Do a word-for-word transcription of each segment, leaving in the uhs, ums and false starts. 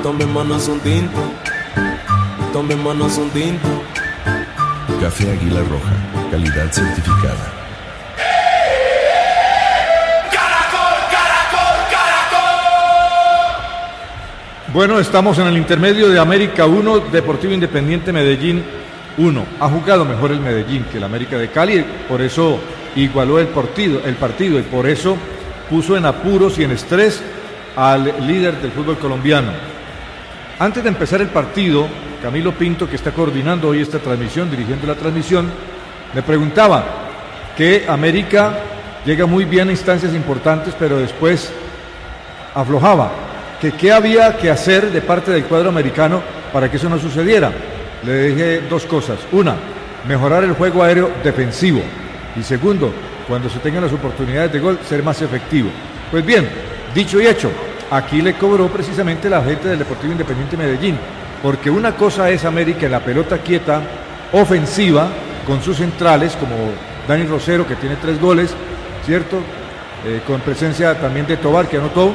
tomémonos un tinto, tomémonos un tinto. Café Águila Roja, calidad certificada. Bueno, estamos en el intermedio de América uno, Deportivo Independiente Medellín uno. Ha jugado mejor el Medellín que el América de Cali, por eso igualó el partido, el partido y por eso puso en apuros y en estrés al líder del fútbol colombiano. Antes de empezar el partido, Camilo Pinto, que está coordinando hoy esta transmisión, dirigiendo la transmisión, me preguntaba que América llega muy bien a instancias importantes, pero después aflojaba. Que qué había que hacer de parte del cuadro americano para que eso no sucediera. Le dije dos cosas. Una, mejorar el juego aéreo defensivo. Y segundo, cuando se tengan las oportunidades de gol, ser más efectivo. Pues bien, dicho y hecho, aquí le cobró precisamente la gente del Deportivo Independiente Medellín. Porque una cosa es América en la pelota quieta, ofensiva, con sus centrales, como Dani Rosero, que tiene tres goles, ¿cierto? Eh, con presencia también de Tobar, que anotó.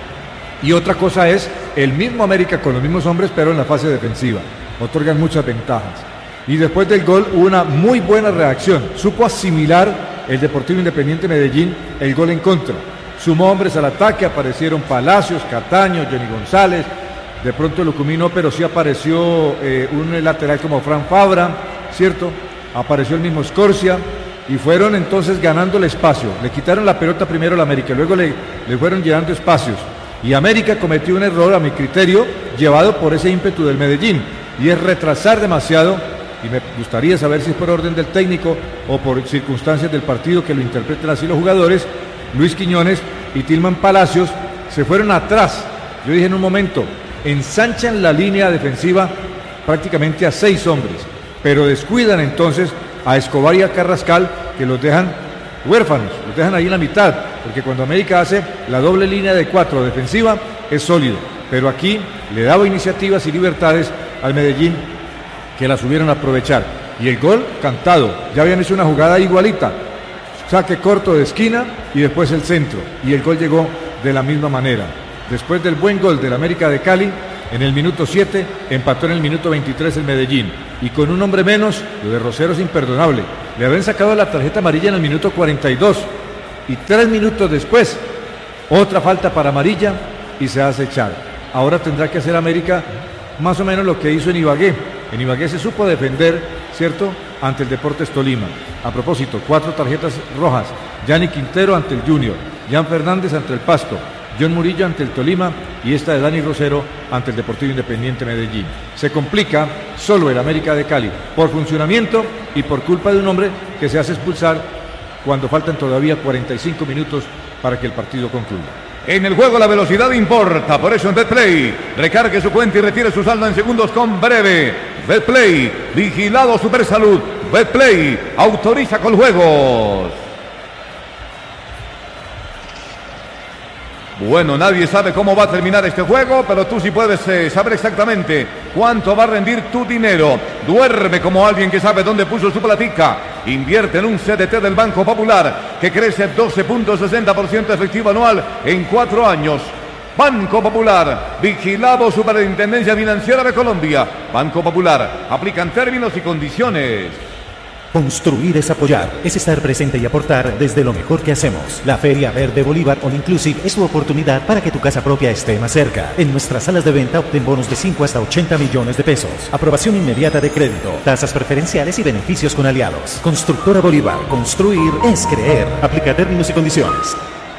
Y otra cosa es el mismo América con los mismos hombres, pero en la fase defensiva. Otorgan muchas ventajas. Y después del gol hubo una muy buena reacción. Supo asimilar el Deportivo Independiente Medellín el gol en contra. Sumó hombres al ataque, aparecieron Palacios, Cataño, Johnny González. De pronto Lucumino, pero sí apareció eh, un lateral como Fran Fabra, ¿cierto? Apareció el mismo Scorcia. Y fueron entonces ganando el espacio. Le quitaron la pelota primero al América, luego le, le fueron llenando espacios. Y América cometió un error, a mi criterio, llevado por ese ímpetu del Medellín, y es retrasar demasiado, y me gustaría saber si es por orden del técnico o por circunstancias del partido que lo interpreten así los jugadores. Luis Quiñones y Tilman Palacios se fueron atrás. Yo dije en un momento, ensanchan la línea defensiva prácticamente a seis hombres, pero descuidan entonces a Escobar y a Carrascal, que los dejan huérfanos, los dejan ahí en la mitad, porque cuando América hace la doble línea de cuatro defensiva es sólido, pero aquí le daba iniciativas y libertades al Medellín que las subieron a aprovechar, y el gol cantado. Ya habían hecho una jugada igualita, saque corto de esquina y después el centro, y el gol llegó de la misma manera. Después del buen gol del América de Cali, en el minuto siete, empató en el minuto veintitrés el Medellín. Y con un hombre menos, lo de Rosero es imperdonable. Le habían sacado la tarjeta amarilla en el minuto cuarenta y dos. Y tres minutos después, otra falta para amarilla y se hace echar. Ahora tendrá que hacer América más o menos lo que hizo en Ibagué. En Ibagué se supo defender, ¿cierto?, ante el Deportes Tolima. A propósito, cuatro tarjetas rojas. Yanni Quintero ante el Junior. Jan Fernández ante el Pasto. John Murillo ante el Tolima y esta de Dani Rosero ante el Deportivo Independiente Medellín. Se complica solo el América de Cali por funcionamiento y por culpa de un hombre que se hace expulsar cuando faltan todavía cuarenta y cinco minutos para que el partido concluya. En el juego la velocidad importa, por eso en Betplay recargue su cuenta y retire su saldo en segundos con Breve. Betplay, vigilado Supersalud. Betplay, autoriza con juegos. Bueno, nadie sabe cómo va a terminar este juego, pero tú sí puedes eh, saber exactamente cuánto va a rendir tu dinero. Duerme como alguien que sabe dónde puso su platica. Invierte en un C D T del Banco Popular que crece doce punto sesenta por ciento efectivo anual en cuatro años. Banco Popular, vigilado Superintendencia Financiera de Colombia. Banco Popular, aplican términos y condiciones. Construir es apoyar, es estar presente y aportar desde lo mejor que hacemos. La Feria Verde Bolívar All Inclusive es tu oportunidad para que tu casa propia esté más cerca. En nuestras salas de venta obtén bonos de cinco hasta ochenta millones de pesos. Aprobación inmediata de crédito, tasas preferenciales y beneficios con aliados. Constructora Bolívar, construir es creer. Aplica términos y condiciones.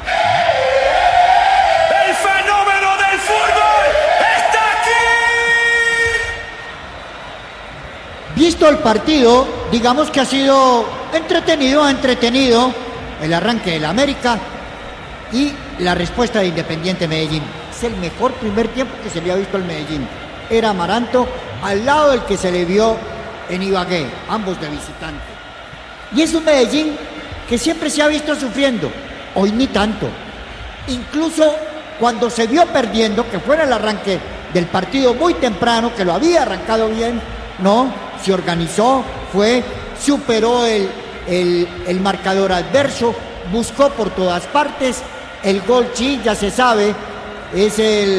Visto el partido, digamos que ha sido entretenido, entretenido el arranque del América y la respuesta de Independiente Medellín. Es el mejor primer tiempo que se le ha visto al Medellín. Era Amaranto al lado del que se le vio en Ibagué, ambos de visitante. Y es un Medellín que siempre se ha visto sufriendo, hoy ni tanto. Incluso cuando se vio perdiendo, que fue en el arranque del partido muy temprano, que lo había arrancado bien, no, se organizó, fue, superó el, el, el marcador adverso, buscó por todas partes, el gol sí, ya se sabe, es el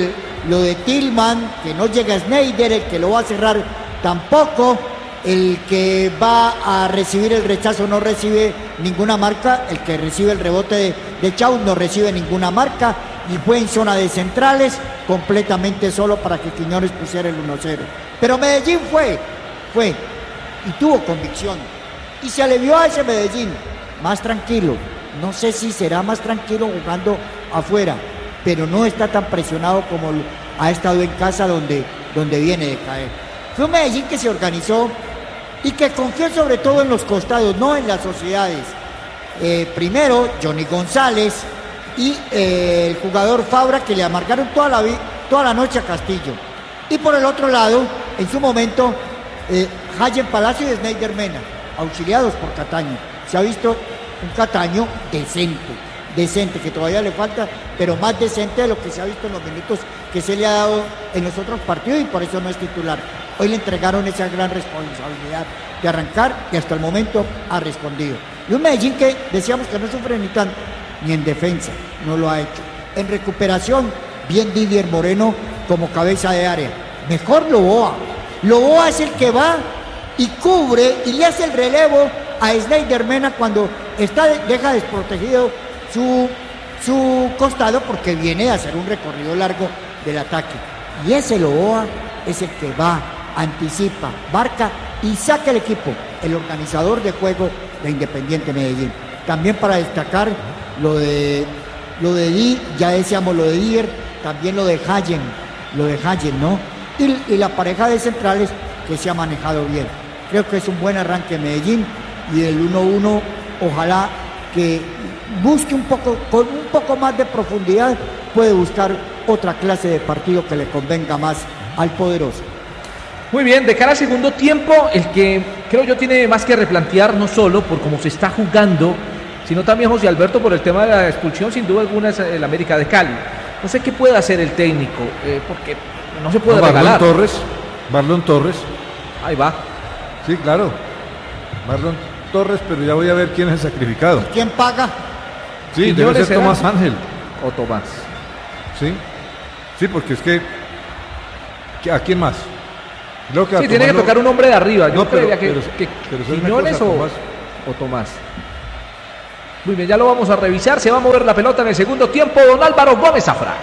lo de Tillman, que no llega Sneijder, el que lo va a cerrar tampoco, el que va a recibir el rechazo no recibe ninguna marca, el que recibe el rebote de, de Chau no recibe ninguna marca, y fue en zona de centrales, completamente solo para que Quiñones pusiera el uno cero. Pero Medellín fue, fue, y tuvo convicción, y se le vio a ese Medellín más tranquilo. No sé si será más tranquilo jugando afuera, pero no está tan presionado como ha estado en casa donde, donde viene de caer. Fue un Medellín que se organizó y que confió sobre todo en los costados, no en las sociedades. Eh, primero, Johnny González y eh, el jugador Fabra, que le amargaron toda la, toda la noche a Castillo. Y por el otro lado, en su momento, eh, Hayen Palacio y Sneijder Mena, auxiliados por Cataño. Se ha visto un Cataño decente, decente, que todavía le falta, pero más decente de lo que se ha visto en los minutos que se le ha dado en los otros partidos, y por eso no es titular. Hoy le entregaron esa gran responsabilidad de arrancar y hasta el momento ha respondido. Y un Medellín que decíamos que no sufre ni tanto, ni en defensa, no lo ha hecho. En recuperación, bien Didier Moreno como cabeza de área. Mejor Loboa. Loboa es el que va y cubre y le hace el relevo a Sneijder Mena cuando está, deja desprotegido su, su costado, porque viene a hacer un recorrido largo del ataque. Y ese Loboa es el que va, anticipa, marca y saca el equipo, el organizador de juego de Independiente Medellín. También para destacar lo de lo de Di, ya decíamos lo de Dier, también lo de Hayen, lo de Hayen, ¿no? Y, y la pareja de centrales que se ha manejado bien. Creo que es un buen arranque Medellín, y el uno uno ojalá que busque un poco, con un poco más de profundidad, puede buscar otra clase de partido que le convenga más al poderoso. Muy bien, de cara al segundo tiempo, el que creo yo tiene más que replantear, no solo por cómo se está jugando, sino también José Alberto por el tema de la expulsión, sin duda alguna, es el América de Cali. No sé qué puede hacer el técnico, eh, porque no se puede no, regalar. Marlon Torres, Marlon Torres. Ahí va. Sí, claro. Marlon Torres, pero ya voy a ver quién es el sacrificado. ¿Quién paga? Sí, debe ser será? Tomás Ángel. O Tomás. Sí, sí, porque es que ¿a quién más? Creo que sí, tiene que tocar un hombre de arriba. Yo no, pero, creía que, pero, que pero Quiñones cosa, o Tomás. o Tomás. Muy bien, ya lo vamos a revisar. Se va a mover la pelota en el segundo tiempo. Don Álvaro Gómez Zafra.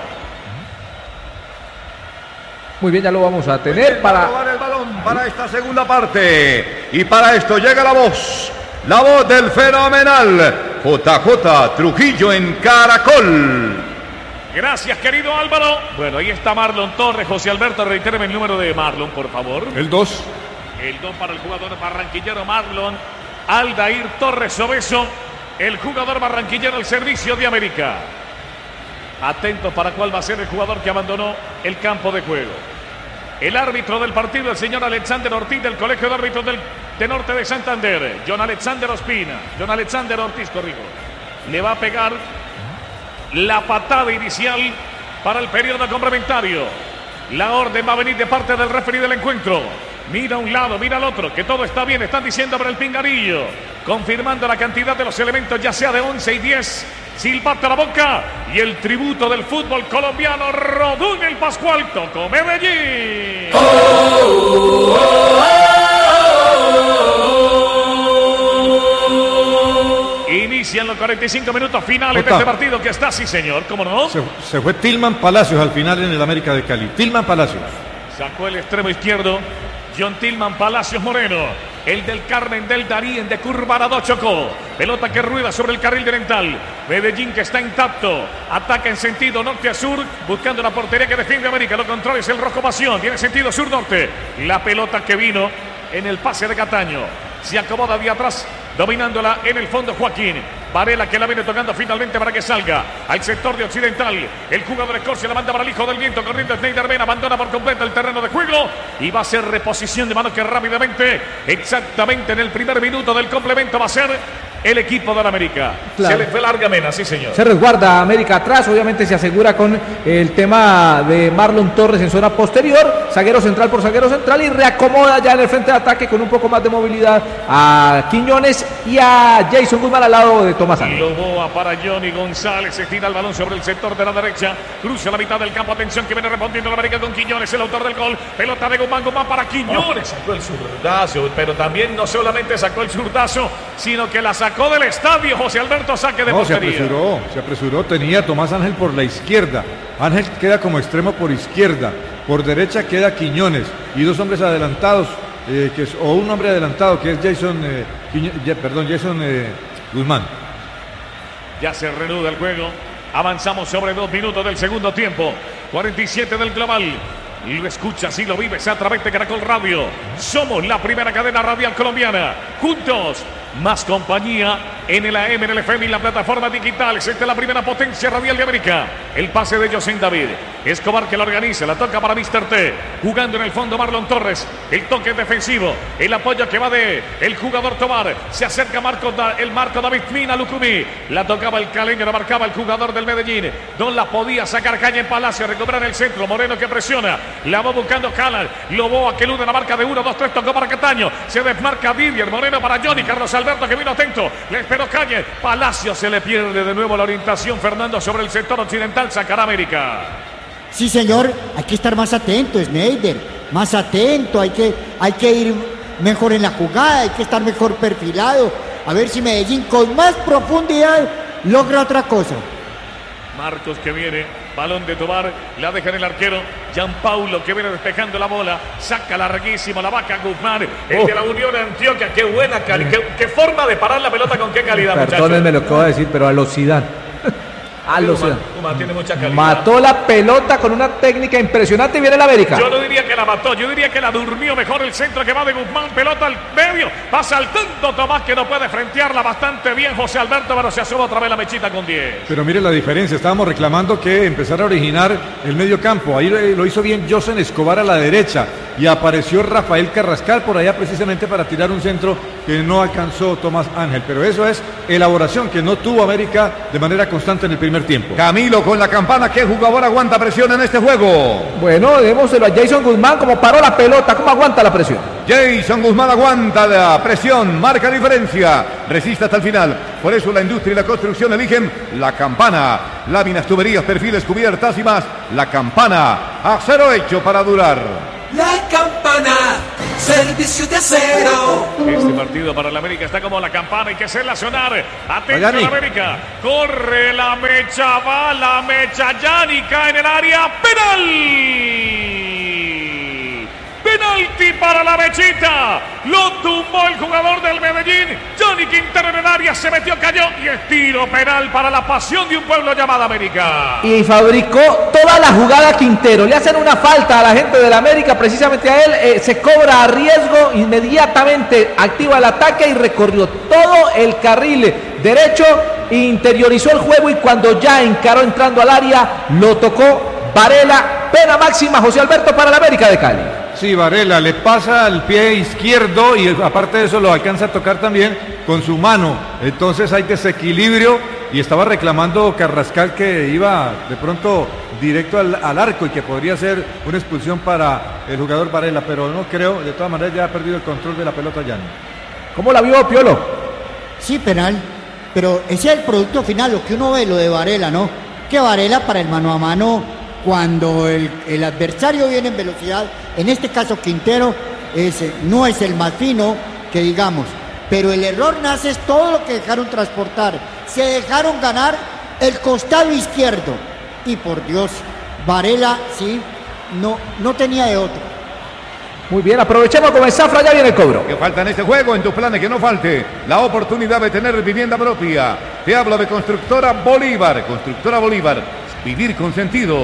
Muy bien, ya lo vamos a tener bien, para robar el balón para esta segunda parte. Y para esto llega la voz. La voz del fenomenal J J Trujillo en Caracol. Gracias, querido Álvaro. Bueno, ahí está Marlon Torres. José Alberto, reitéreme el número de Marlon, por favor. El dos. El dos para el jugador barranquillero Marlon Aldair Torres Obeso, el jugador barranquillero al servicio de América. Atentos para cuál va a ser el jugador que abandonó el campo de juego. El árbitro del partido, el señor Alexander Ortiz, del Colegio de Árbitros del, de Norte de Santander. John Alexander Ospina. John Alexander Ortiz, corrijo. Le va a pegar la patada inicial para el periodo complementario. La orden va a venir de parte del referee del encuentro. Mira a un lado, mira al otro, que todo está bien, están diciendo para el pinganillo, confirmando la cantidad de los elementos, ya sea de once y diez. Silbato a la boca y el tributo del fútbol colombiano. Rodún el Pascual, tocó Medellín. Oh, oh, oh, oh. Inician los cuarenta y cinco minutos finales Ota. de este partido que está, sí señor, ¿cómo no? Se, se fue Tillman Palacios al final en el América de Cali. Tillman Palacios. Sacó el extremo izquierdo John Tillman Palacios Moreno. El del Carmen del Darien de Curvarado chocó. Pelota que rueda sobre el carril delantal. Medellín que está intacto. Ataca en sentido norte a sur, buscando la portería que defiende América. Lo contrario es el Rojo Pasión. Tiene sentido sur-norte. La pelota que vino en el pase de Cataño. Se acomoda de atrás, dominándola en el fondo Joaquín. Varela que la viene tocando finalmente para que salga al sector de occidental. El jugador de Escocia la manda para el hijo del viento, corriendo Sneijder Mena, abandona por completo el terreno de juego y va a ser reposición de mano que rápidamente, exactamente en el primer minuto del complemento, va a ser el equipo de la América. Claro. Se le fue larga Mena, sí señor. Se resguarda América atrás, obviamente se asegura con el tema de Marlon Torres en zona posterior, zaguero central por zaguero central y reacomoda ya en el frente de ataque con un poco más de movilidad a Quiñones y a Jason Guzmán al lado de Tomás Ángel. Loboa para Johnny González, estira el balón sobre el sector de la derecha, cruza la mitad del campo, atención que viene respondiendo la América con Quiñones, el autor del gol, pelota de Guzmán, Guzmán para Quiñones, sacó el zurdazo, pero también no solamente sacó el zurdazo, sino que la sacó del estadio José Alberto, saque de No, se portería. apresuró, se apresuró, tenía Tomás Ángel por la izquierda, Ángel queda como extremo por izquierda, por derecha queda Quiñones y dos hombres adelantados, eh, que es, o un hombre adelantado que es Jason, eh, Quiño, ya, perdón, Jason eh, Guzmán. Ya se reanuda el juego, avanzamos sobre dos minutos del segundo tiempo, cuarenta y siete del global. Y lo escuchas y lo vives a través de Caracol Radio. Somos la primera cadena radial colombiana. Juntos, más compañía en el A M, en el F M y la plataforma digital. Esta es la primera potencia radial de América. El pase de José David. Escobar que lo organiza, la toca para mister T. Jugando en el fondo Marlon Torres. El toque defensivo. El apoyo que va de el jugador Tomar. Se acerca Marco, el Marco David Mina Lucumí. La tocaba el caleño, la marcaba el jugador del Medellín. No la podía sacar Calle en Palacio. Recobrar el centro. Moreno que presiona. La va buscando Calan. Loboa que elude la marca de uno, dos, tres. Tocó para Cataño. Se desmarca Didier. Moreno para Johnny. Carlos Alberto que vino atento. Le esperó Calle. Palacio se le pierde de nuevo la orientación. Fernando sobre el sector occidental. Sacará América. Sí, señor, hay que estar más atento, Schneider, más atento, hay que, hay que ir mejor en la jugada, hay que estar mejor perfilado, a ver si Medellín con más profundidad logra otra cosa. Marcos que viene, balón de Tobar, la deja en el arquero, Gianpaulo que viene despejando la bola, saca larguísimo la vaca Guzmán, el Oh. de la Unión de Antioquia, qué buena, cali qué, qué forma de parar la pelota, con qué calidad, Perdónenme lo que voy a decir, pero a los Zidane. A los Uma, Zidane. Uma tiene mucha calidad. Mató la pelota con una técnica impresionante y viene el América. Yo no diría que la mató, yo diría que la durmió mejor el centro que va de Guzmán, pelota al medio, va saltando Tomás que no puede frentearla bastante bien José Alberto, pero se asoma otra vez la mechita con diez. Pero mire la diferencia, estábamos reclamando que empezara a originar el medio campo, ahí lo hizo bien Josen Escobar a la derecha y apareció Rafael Carrascal por allá precisamente para tirar un centro que no alcanzó Tomás Ángel, pero eso es elaboración que no tuvo América de manera constante en el primer tiempo. Camilo con la campana, ¿qué jugador aguanta presión en este juego? Bueno, démoselo a Jason Guzmán, como paró la pelota, cómo aguanta la presión. Jason Guzmán aguanta la presión, marca diferencia, resiste hasta el final. Por eso la industria y la construcción eligen la campana. Láminas, tuberías, perfiles, cubiertas y más. La campana, acero hecho para durar. La campana, servicio de acero. Este partido para el América está como la campana, hay que hacerla sonar. Atento a la América. Corre la mecha, va la mecha. Yanni cae en el área. ¡Penal! Penalti para la mechita. Lo tumbó el jugador del Medellín. Johnny Quintero en el área, se metió, cayó. Y es tiro penal para la pasión de un pueblo llamado América. Y fabricó toda la jugada Quintero. Le hacen una falta a la gente del América, precisamente a él. Eh, se cobra a riesgo, inmediatamente activa el ataque y recorrió todo el carril derecho. Interiorizó el juego y cuando ya encaró entrando al área, lo tocó Varela. Pena máxima, José Alberto, para la América de Cali. Sí, Varela le pasa al pie izquierdo y aparte de eso lo alcanza a tocar también con su mano. Entonces hay desequilibrio y estaba reclamando Carrascal que iba de pronto directo al, al arco y que podría ser una expulsión para el jugador Varela, pero no creo, de todas maneras ya ha perdido el control de la pelota Yanni. ¿Cómo la vio Piolo? Sí, penal, pero ese es el producto final, lo que uno ve, lo de Varela, ¿no? Que Varela para el mano a mano, cuando el, el adversario viene en velocidad, en este caso Quintero, es, no es el más fino que digamos, pero el error nace es todo lo que dejaron transportar, se dejaron ganar el costado izquierdo y por Dios, Varela sí, no, no tenía de otro. Muy bien, aprovechemos con el Zafra, ya viene el cobro. ¿Qué falta en este juego? En tus planes que no falte la oportunidad de tener vivienda propia. Te hablo de Constructora Bolívar. Constructora Bolívar, vivir con sentido.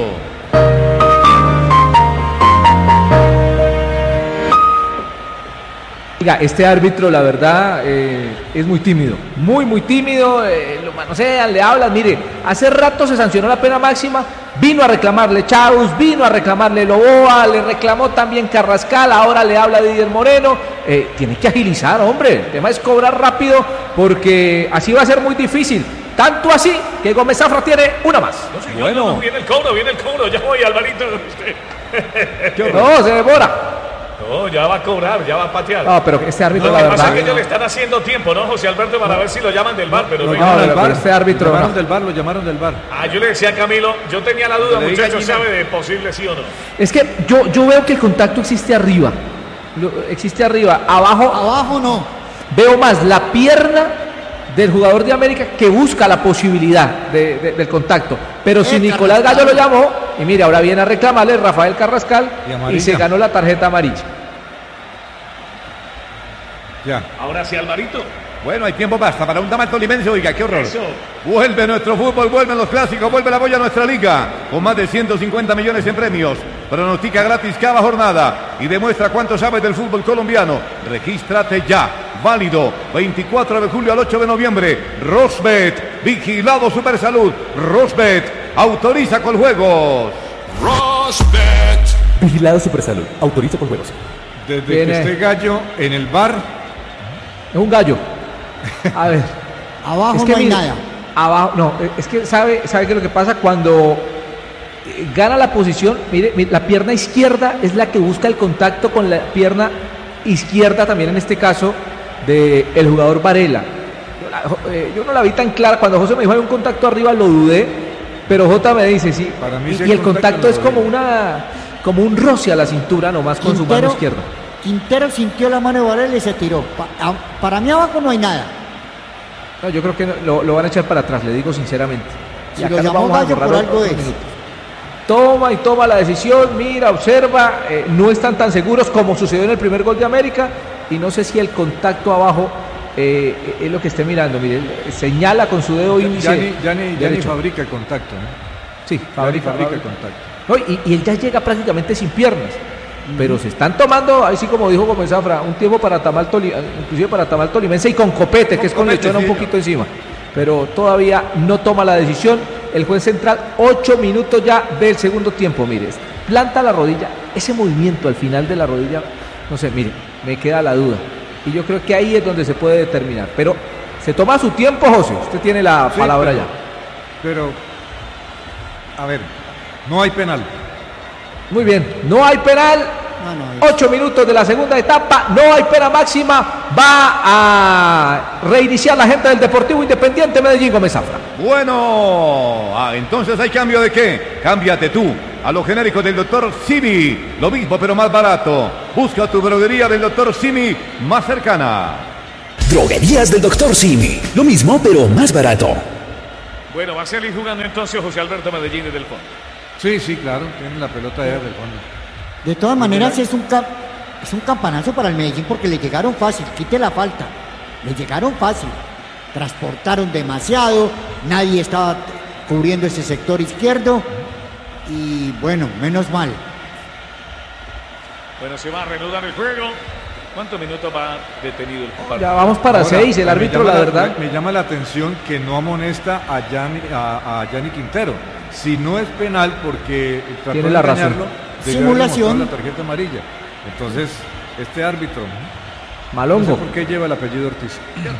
Oiga, este árbitro, la verdad, eh, es muy tímido, muy, muy tímido, eh, lo manosean, le hablan. Mire, hace rato se sancionó la pena máxima Vino a reclamarle Chaus, vino a reclamarle Loboa, le reclamó también Carrascal, ahora le habla Didier Moreno. Eh, tiene que agilizar, hombre. El tema es cobrar rápido porque así va a ser muy difícil. Tanto así que Gómez Zafra tiene una más. No, señor, bueno. No, viene el cobro, viene el cobro. Ya voy, Alvarito. No, se demora. No, ya va a cobrar, ya va a patear. No, pero este árbitro, no, la lo que verdad. pasa es que ellos le están haciendo tiempo, ¿no, José Alberto? Para no. ver si lo llaman del bar, pero lo no. llamaron del bar. Este árbitro. Lo llamaron no. del bar, lo llamaron del bar. Ah, yo le decía a Camilo, yo tenía la duda, muchachos, ¿sabe de posible sí o no? Es que yo, yo veo que el contacto existe arriba. Lo, existe arriba. Abajo. Abajo no. Veo más la pierna del jugador de América que busca la posibilidad de, de, del contacto. Pero si eh, Nicolás Gallo lo llamó, y mire, ahora viene a reclamarle Rafael Carrascal y, y se ganó la tarjeta amarilla. Ya. Ahora sí, Alvarito. Bueno, hay tiempo basta para un Damal Tolimense. Oiga, qué horror. Eso. Vuelve nuestro fútbol, vuelven los clásicos, vuelve la boya a nuestra liga. Con más de ciento cincuenta millones en premios. Pronostica gratis cada jornada y demuestra cuánto sabes del fútbol colombiano. Regístrate ya. Válido veinticuatro de julio al ocho de noviembre. Rosbet, vigilado Supersalud. Rosbet, autoriza con juegos. Rosbet, vigilado Supersalud, autoriza con juegos. Desde Viene. que esté Gallo en el bar. Es un gallo. A ver. Abajo es que no hay mira, nada. Abajo, no, es que sabe, sabe que lo que pasa cuando gana la posición, mire, mire, la pierna izquierda es la que busca el contacto con la pierna izquierda también en este caso del el jugador Varela. Yo, la, eh, yo no la vi tan clara, cuando José me dijo hay un contacto arriba lo dudé, pero Jota me dice sí, Para mí y, sí y el contacto, contacto es como veo. una como un roce a la cintura nomás con Quintero, su mano izquierda. Quintero sintió la mano de Varela y se tiró. Pa, a, para mí abajo no hay nada. No, yo creo que lo, lo van a echar para atrás, le digo sinceramente. Si lo llamó Gallo por algo es. Toma y toma la decisión, mira, observa, eh, no están tan seguros como sucedió en el primer gol de América y no sé si el contacto abajo eh, es lo que esté mirando, mire, señala con su dedo índice. Ya ni, ya ni, ya ni fabrica el contacto, ¿no? Sí, fabrica, fabrica fabrica el contacto. No, y, y él ya llega prácticamente sin piernas. Pero se están tomando, así como dijo Gómez Zafra, un tiempo para Tamal Toli, inclusive para Tamal Tolimense y con copete, con que es con lechona sí, un poquito encima. Pero todavía no toma la decisión. El juez central, ocho minutos ya del segundo tiempo, mire, planta la rodilla, ese movimiento al final de la rodilla, no sé, mire, me queda la duda. Y yo creo que ahí es donde se puede determinar. Pero se toma su tiempo, José, usted tiene la sí, palabra pero, ya. Pero, a ver, no hay penal. Muy bien, no hay penal. No, no, Ocho minutos de la segunda etapa, no hay pena máxima. Va a reiniciar la gente del Deportivo Independiente Medellín, Gómez Zafra. Bueno, ah, entonces hay cambio de qué? Cámbiate tú a los genéricos del doctor Simi. Lo mismo pero más barato. Busca tu droguería del doctor Simi más cercana. Droguerías del doctor Simi. Lo mismo pero más barato. Bueno, va a salir jugando entonces José Alberto Medellín desde el fondo. Sí, sí, claro, tienen la pelota allá del fondo. De todas maneras es un, cap, es un campanazo para el Medellín porque le llegaron fácil, quite la falta, le llegaron fácil, transportaron demasiado, nadie estaba cubriendo ese sector izquierdo y bueno, menos mal. Bueno, se va a reanudar el juego. ¿Cuántos minutos va detenido el partido? Ya vamos para Ahora, seis, el árbitro la, la verdad. Me, me llama la atención que no amonesta a Gianni, a, a Gianni Quintero. Si no es penal porque trató Tiene de la engañarlo, razón. Simulación. La tarjeta amarilla. Entonces, este árbitro, Malongo. No sé por qué lleva el apellido Ortiz.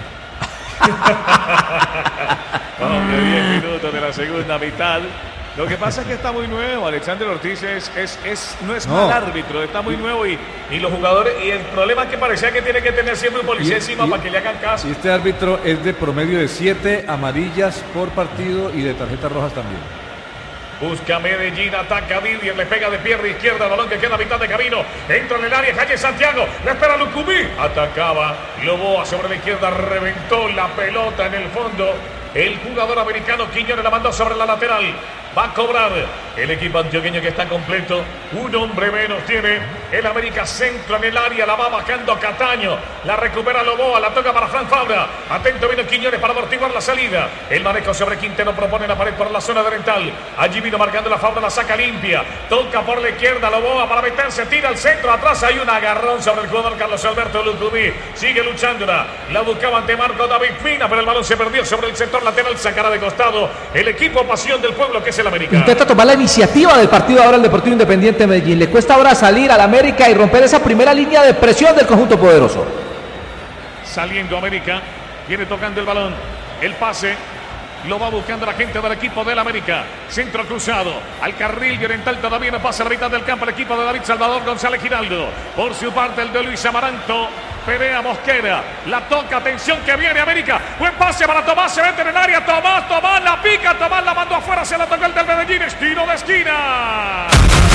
Hombre, diez minutos de la segunda mitad. Lo que pasa es que está muy nuevo. Alexander Ortiz es, es, es, no es no. mal árbitro, está muy nuevo y, y los jugadores. Y el problema es que parecía que tiene que tener siempre un policía y, encima y, para que le hagan caso. Y este árbitro es de promedio de siete amarillas por partido y de tarjetas rojas también. Busca Medellín, ataca Didier, le pega de pierna izquierda, el balón que queda a mitad de camino, entra en el área, calle Santiago, le espera Lucumí, atacaba, Loboa sobre la izquierda, reventó la pelota en el fondo, el jugador americano Quiñones la mandó sobre la lateral, va a cobrar el equipo antioqueño que está completo, un hombre menos tiene el América Centro en el área, la va bajando Cataño, la recupera Loboa, la toca para Fran Fabra, atento vino Quiñones para amortiguar la salida, el manejo sobre Quintero propone la pared por la zona oriental, allí vino marcando la Fabra, la saca limpia, toca por la izquierda Loboa para meterse, tira al centro, atrás hay un agarrón sobre el jugador Carlos Alberto Lucumí, sigue luchándola, la buscaba ante Marco David Fina, pero el balón se perdió sobre el sector lateral, sacará de costado el equipo Pasión del Pueblo que es el el América. Intenta tomar la iniciativa del partido ahora el Deportivo Independiente Medellín. Le cuesta ahora salir al América y romper esa primera línea de presión del conjunto poderoso. Saliendo América, viene tocando el balón, el pase. Lo va buscando la gente del equipo del América. Centro cruzado al carril oriental. Todavía no pasa a la mitad del campo el equipo de David Salvador González Giraldo. Por su parte el de Luis Amaranto. Perea Mosquera. La toca. Atención que viene América. Buen pase para Tomás. Se mete en el área. Tomás, Tomás la pica. Tomás la mandó afuera. Se la tocó el del Medellín. Estilo de esquina.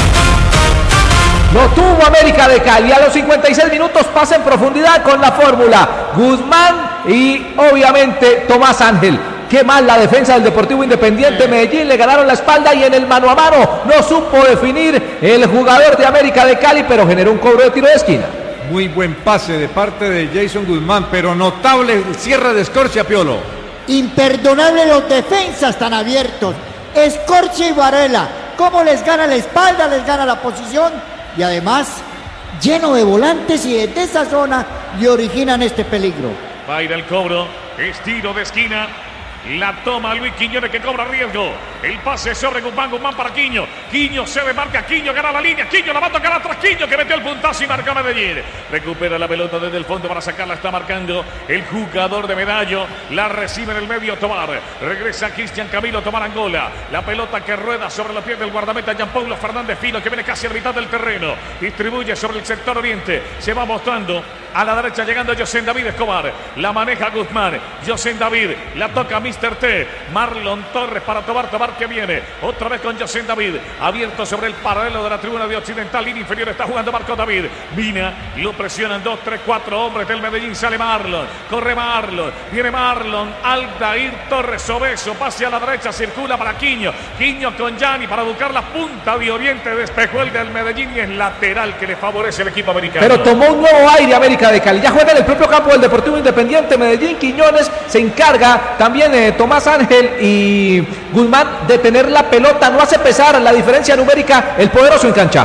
Lo tuvo América de Cali. A los cincuenta y seis minutos pasa en profundidad con la fórmula. Guzmán y obviamente Tomás Ángel. Qué mal la defensa del Deportivo Independiente Medellín, le ganaron la espalda y en el mano a mano no supo definir el jugador de América de Cali, pero generó un cobro de tiro de esquina. Muy buen pase de parte de Jason Guzmán, pero notable el cierre de Escorcia, Piolo. Imperdonable los defensas tan abiertos. Escorcia y Varela, cómo les gana la espalda, les gana la posición y además lleno de volantes y desde esa zona le originan este peligro. Va a ir el cobro, es tiro de esquina. La toma Luis Quiñones que cobra riesgo. El pase sobre Guzmán, Guzmán para Quiño. Quiño se demarca, Quiño gana la línea. Quiño la va a tocar atrás, Quiño que metió el puntazo y marca Medellín. Recupera la pelota desde el fondo para sacarla, está marcando el jugador de Medallo. La recibe en el medio Tobar. Regresa Cristian Camilo Tobar Angola. La pelota que rueda sobre los pies del guardameta Jean Paulo Fernández Fino que viene casi a la mitad del terreno. Distribuye sobre el sector oriente. Se va mostrando a la derecha llegando José David Escobar. La maneja Guzmán. José David la toca mister T. Marlon Torres para Tobar. Tobar que viene otra vez con José David. Abierto sobre el paralelo de la tribuna de Occidental. Línea inferior está jugando Marco David. Vina. Lo presionan dos, tres, cuatro hombres del Medellín. Sale Marlon. Corre Marlon. Viene Marlon. Aldair Torres Obeso. Pase a la derecha. Circula para Quiño. Quiño con Gianni para buscar la punta de oriente. Despejó el del Medellín y es lateral que le favorece el equipo americano. Pero tomó un nuevo aire América de Cali. Ya juega en el propio campo del Deportivo Independiente Medellín. Quiñones se encarga también eh, Tomás Ángel y Guzmán de tener la pelota. No hace pesar la diferencia numérica el poderoso en cancha.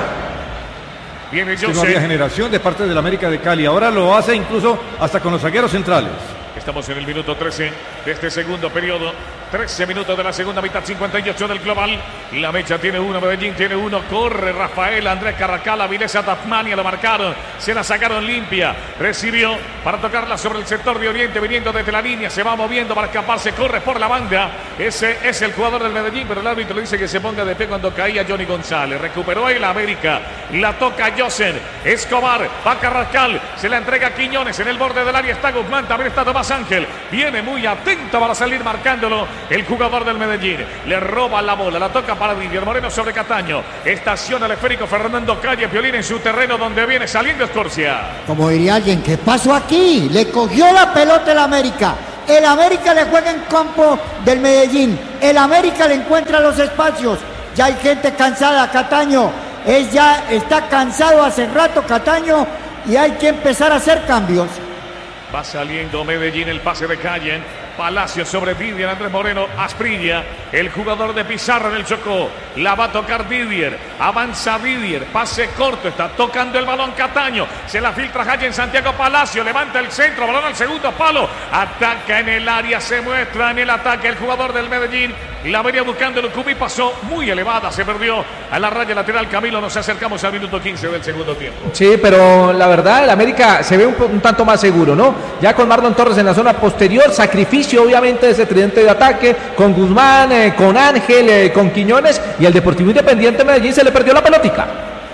Viene No había generación de parte del América de Cali. Ahora lo hace incluso hasta con los zagueros centrales. Estamos en el minuto trece de este segundo periodo. trece minutos de la segunda mitad, cincuenta y ocho del global. La Mecha tiene uno, Medellín tiene uno. Corre Rafael, Andrés Carracal, Avilesa Tafmania, lo marcaron. Se la sacaron limpia. Recibió para tocarla sobre el sector de oriente, viniendo desde la línea. Se va moviendo para escaparse, corre por la banda. Ese es el jugador del Medellín, pero el árbitro le dice que se ponga de pie cuando caía Johnny González. Recuperó el América. La toca Josen. Escobar, va Carrascal. Se la entrega a Quiñones. En el borde del área está Guzmán, también está Tomás Ángel. Viene muy atento para salir marcándolo el jugador del Medellín. Le roba la bola, la toca para Didier Moreno sobre Cataño. Estaciona el esférico Fernando Calle Piolín en su terreno donde viene saliendo Escorcia. Como diría alguien, ¿qué pasó aquí? Le cogió la pelota el América. El América le juega en campo del Medellín. El América le encuentra los espacios. Ya hay gente cansada, Cataño. Es ya está cansado hace rato Cataño y hay que empezar a hacer cambios. Va saliendo Medellín, el pase de Calle. Palacio sobre Didier, Andrés Moreno, Asprilla, el jugador de Pizarro en el Chocó. La va a tocar Didier. Avanza Didier. Pase corto. Está tocando el balón Cataño. Se la filtra Calle en Santiago Palacio. Levanta el centro. Balón al segundo palo. Ataca en el área. Se muestra en el ataque el jugador del Medellín. La venía buscando el Cubí. Pasó muy elevada. Se perdió a la raya lateral. Camilo, nos acercamos al minuto quince del segundo tiempo. Sí, pero la verdad, el América se ve un, un tanto más seguro, ¿no? Ya con Marlon Torres en la zona posterior. Sacrificio obviamente de ese tridente de ataque con Guzmán, eh, con Ángel, eh, con Quiñones y el Deportivo Independiente Medellín se le perdió la pelotica.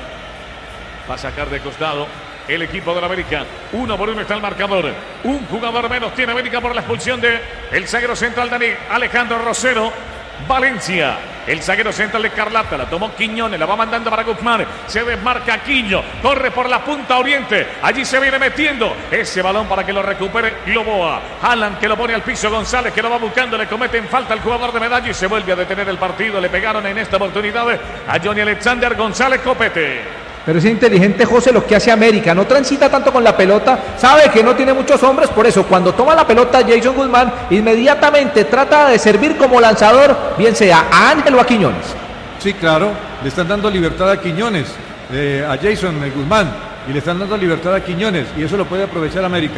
Va a sacar de costado el equipo de la América. Uno por uno está el marcador. Un jugador menos tiene América por la expulsión de el zaguero central Dani Alejandro Rosero. Valencia, el zaguero central de Carlata, la tomó Quiñones, la va mandando para Guzmán, se desmarca Quiño, corre por la punta oriente, allí se viene metiendo ese balón para que lo recupere Loboa. Alan que lo pone al piso, González que lo va buscando, le cometen falta el jugador de Medallo y se vuelve a detener el partido. Le pegaron en esta oportunidad a Johnny Alexander González Copete. Pero es inteligente José lo que hace América, no transita tanto con la pelota, sabe que no tiene muchos hombres, por eso cuando toma la pelota Jason Guzmán inmediatamente trata de servir como lanzador, bien sea a Ángel o a Quiñones. Sí, claro, le están dando libertad a Quiñones, eh, a Jason Guzmán, y le están dando libertad a Quiñones, y eso lo puede aprovechar América.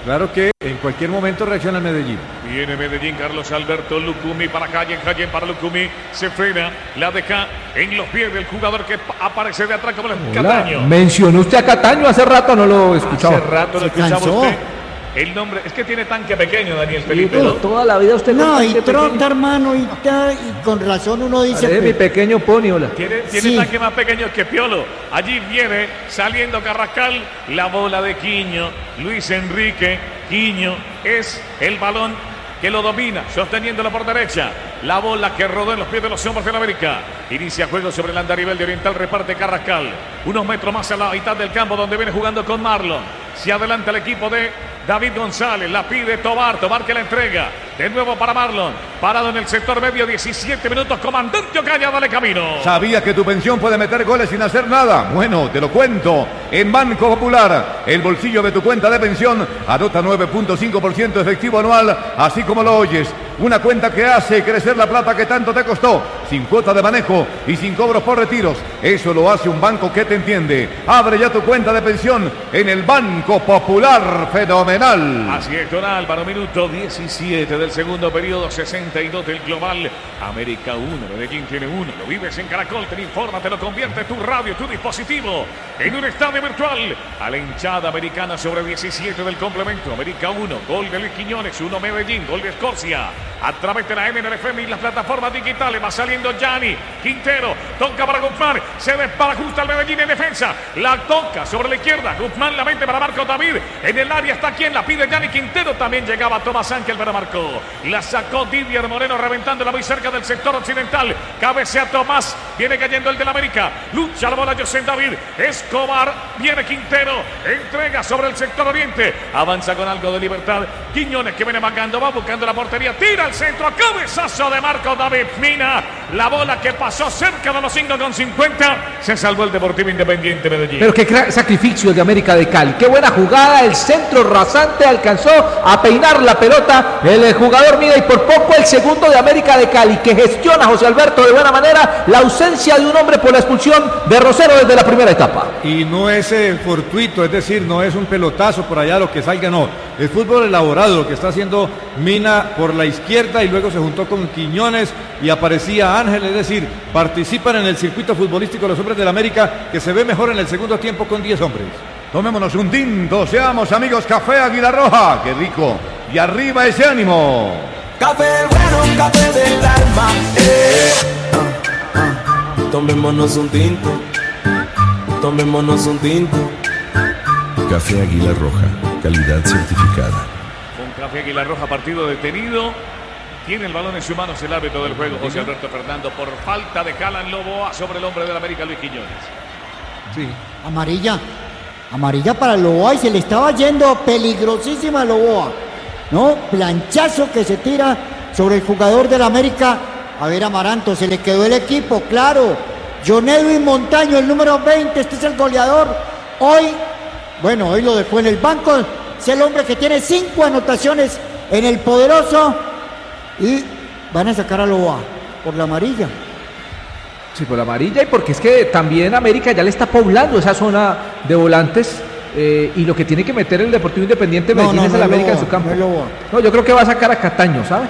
Claro que en cualquier momento reacciona el Medellín. Viene Medellín, Carlos Alberto Lucumí para Calle, Calle para Lucumí, se frena, la deja en los pies del jugador que aparece de atrás como el Cataño. Mencionó usted a Cataño, hace rato no lo escuchaba. Hace rato lo escuchaba usted. El nombre, es que tiene tanque pequeño, Daniel Felipe, ¿no? Toda la vida usted no, y trota, hermano, y, ta, y con razón uno dice... Es mi pequeño pony, hola. Tiene, tiene sí. tanque más pequeño que Piolo. Allí viene saliendo Carrascal, la bola de Quiño, Luis Enrique, Quiño, es el balón que lo domina, sosteniéndolo por derecha. La bola que rodó en los pies de los hombres de la América. Inicia juego sobre el andarivel de Oriental, reparte Carrascal. Unos metros más a la mitad del campo donde viene jugando con Marlon. Se adelanta el equipo de David González, la pide Tobar, Tobar que la entrega. De nuevo para Marlon, parado en el sector medio, diecisiete minutos, comandante Ocaña, dale camino. Sabía que tu pensión puede meter goles sin hacer nada. Bueno, te lo cuento. En Banco Popular, el bolsillo de tu cuenta de pensión anota nueve punto cinco por ciento efectivo anual, así como lo oyes. Una cuenta que hace crecer la plata que tanto te costó, sin cuota de manejo y sin cobros por retiros. Eso lo hace un banco que te entiende. Abre ya tu cuenta de pensión en el Banco Popular. Fenomenal. Así es, don Álvaro, minuto diecisiete del segundo periodo, sesenta y dos del global. América uno, Medellín tiene uno. Lo vives en Caracol, te informa, te lo convierte tu radio, tu dispositivo en un estadio virtual. A la hinchada americana sobre diecisiete del complemento. América uno, gol de Luis Quiñones, uno Medellín, gol de Escorcia. A través de la M N F M y las plataformas digitales va saliendo Gianni Quintero, toca para Guzmán, se desparajusta el Medellín en defensa, la toca sobre la izquierda, Guzmán la mete para Marco David, en el área está quien la pide, Gianni Quintero, también llegaba Tomás Ángel, pero marcó, la sacó Didier Moreno reventándola muy cerca del sector occidental, cabecea Tomás, viene cayendo el del América, lucha la bola José David, Escobar, viene Quintero, entrega sobre el sector oriente, avanza con algo de libertad, Quiñones que viene marcando, va buscando la portería, tira al centro, cabezazo de Marco David Mina, la bola que pasó cerca de los cinco con cincuenta, se salvó el Deportivo Independiente Medellín. Pero qué sacrificio de América de Cali, qué buena jugada, el centro rasante alcanzó a peinar la pelota, el jugador Mina y por poco el segundo de América de Cali, que gestiona José Alberto de buena manera la ausencia de un hombre por la expulsión de Rosero desde la primera etapa. Y no es eh, fortuito, es decir, no es un pelotazo por allá lo que salga, no, es fútbol elaborado lo que está haciendo Mina por la izquierda y luego se juntó con Quiñones y aparecía Ángel, es decir, participan en el circuito futbolístico los hombres del América, que se ve mejor en el segundo tiempo con diez hombres. Tomémonos un tinto, seamos amigos, café Águila Roja, qué rico, y arriba ese ánimo. Café bueno, café del alma, eh. ah, ah. Tomémonos un tinto, tomémonos un tinto. Café Águila Roja, calidad certificada. Con Café Águila Roja, partido detenido. Tiene el balón en sus manos el árbitro del juego, José Alberto Fernando, por falta de Calan Loboa sobre el hombre del América, Luis Quiñones. Sí. Amarilla. Amarilla para Loboa y se le estaba yendo peligrosísima Loboa. ¿No? Planchazo que se tira sobre el jugador del América. A ver, Amaranto, se le quedó el equipo, claro. John Edwin Montaño, el número veinte, este es el goleador. Hoy, bueno, hoy lo dejó en el banco. Es el hombre que tiene cinco anotaciones en el poderoso. Y van a sacar a Loboa por la amarilla. Sí, por la amarilla y porque es que también América ya le está poblando esa zona de volantes eh, y lo que tiene que meter el Deportivo Independiente Medellín no, no, es el no América Loboa, en su campo. No, no, yo creo que va a sacar a Cataño, ¿sabe?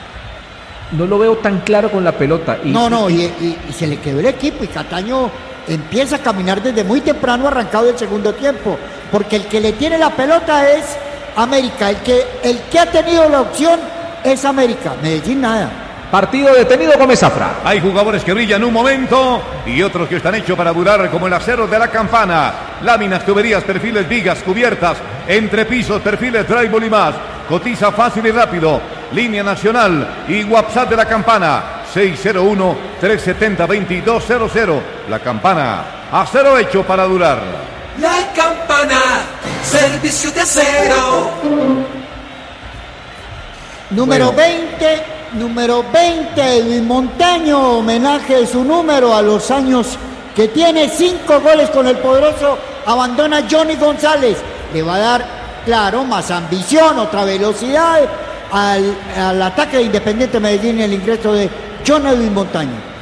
No lo veo tan claro con la pelota. Y, no, no, y, y, y se le quedó el equipo y Cataño empieza a caminar desde muy temprano, arrancado del segundo tiempo, porque el que le tiene la pelota es América, el que, el que ha tenido la opción es América, Medellín nada. Partido detenido, Gómez Zafra. Hay jugadores que brillan un momento y otros que están hechos para durar, como el acero de la Campana. Láminas, tuberías, perfiles, vigas, cubiertas, entrepisos, perfiles, drywall y más. Cotiza fácil y rápido. Línea nacional y WhatsApp de la Campana. seis cero uno, tres siete cero, dos dos cero cero. La Campana, acero hecho para durar. La Campana, servicio de acero. Número bueno. veinte, número veinte, Edwin Montaño, homenaje de su número a los años que tiene, cinco goles con el poderoso, abandona Johnny González, le va a dar, claro, más ambición, otra velocidad al, al ataque de Independiente Medellín, el ingreso de John Edwin Montaño.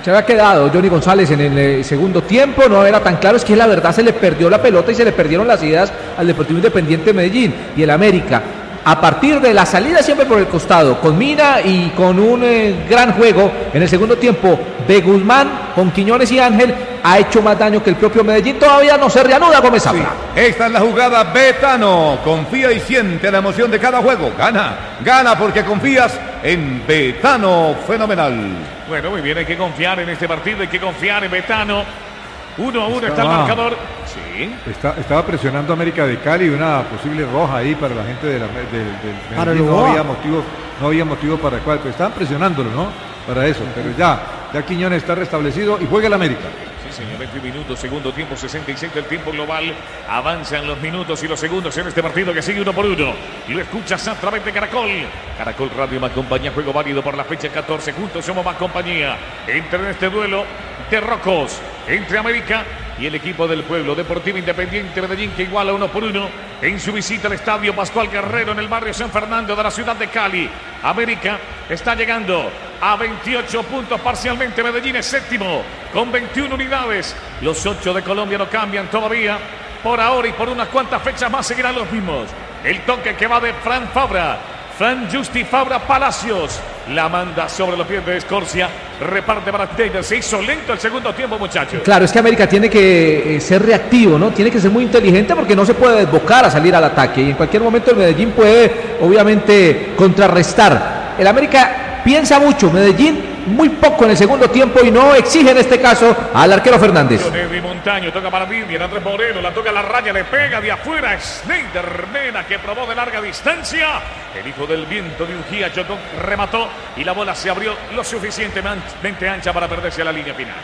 Se había quedado Johnny González en el eh, segundo tiempo, no era tan claro, es que la verdad se le perdió la pelota y se le perdieron las ideas al Deportivo Independiente Medellín y el América. A partir de la salida siempre por el costado, con Mina y con un eh, gran juego en el segundo tiempo de Guzmán, con Quiñones y Ángel, ha hecho más daño que el propio Medellín. Todavía no se reanuda Gómez Zafra. Sí. Esta es la jugada Betano. Confía y siente la emoción de cada juego. Gana, gana porque confías en Betano. Fenomenal. Bueno, muy bien, hay que confiar en este partido, hay que confiar en Betano. Uno a uno está el marcador. Sí. Está, estaba presionando América de Cali, una posible roja ahí para la gente de la, del, del Para Medellín. el No había motivo, no había motivo para el cual, pero estaban presionándolo, ¿no? Para eso, pero ya, ya Quiñones está restablecido y juega el América. Sí, señor, veinte minutos, segundo tiempo, sesenta y seis del tiempo global. Avanzan los minutos y los segundos en este partido que sigue uno por uno. Lo escuchas a través de Caracol. Caracol Radio Más Compañía, juego válido por la fecha catorce. Juntos somos Más Compañía. Entra en este duelo de rocos entre América y el equipo del pueblo, Deportivo Independiente Medellín, que iguala uno por uno en su visita al estadio Pascual Guerrero en el barrio San Fernando de la ciudad de Cali. América está llegando a veintiocho puntos parcialmente. Medellín es séptimo con veintiuna unidades. Los ocho de Colombia no cambian todavía. Por ahora y por unas cuantas fechas más seguirán los mismos. El toque que va de Fran Fabra. Fran Justi Fabra Palacios la manda sobre los pies de Escorcia, reparte para Taylor. Se hizo lento el segundo tiempo, muchachos. Claro, es que América tiene que eh, ser reactivo, ¿no? Tiene que ser muy inteligente porque no se puede desbocar a salir al ataque y en cualquier momento el Medellín puede obviamente contrarrestar. El América piensa mucho, Medellín muy poco en el segundo tiempo y no exige en este caso al arquero Fernández. Di Montaño toca para Vivian, Andrés Moreno, la toca a la raya, le pega de afuera. Schneider Mena, que probó de larga distancia. El hijo del viento de Ungía chocó, remató y la bola se abrió lo suficientemente ancha para perderse a la línea final.